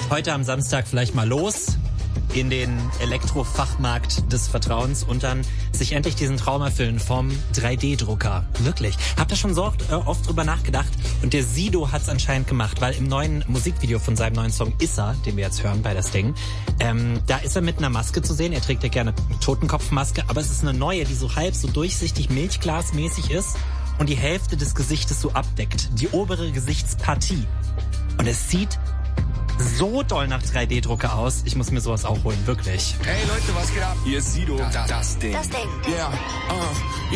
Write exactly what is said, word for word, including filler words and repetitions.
heute am Samstag vielleicht mal los in den Elektrofachmarkt des Vertrauens und dann sich endlich diesen Traum erfüllen vom drei D Drucker. Wirklich. Hab da schon so oft, äh, oft drüber nachgedacht und der Sido hat's anscheinend gemacht, weil im neuen Musikvideo von seinem neuen Song Issa, den wir jetzt hören bei das Ding, ähm, da ist er mit einer Maske zu sehen. Er trägt ja gerne Totenkopfmaske, aber es ist eine neue, die so halb so durchsichtig milchglasmäßig ist und die Hälfte des Gesichtes so abdeckt. Die obere Gesichtspartie. Und es sieht so doll nach drei D Drucker aus. Ich muss mir sowas auch holen, wirklich. Hey Leute, was geht ab? Hier ist Sido. Das, das Ding. Das Ding. Yeah. Uh.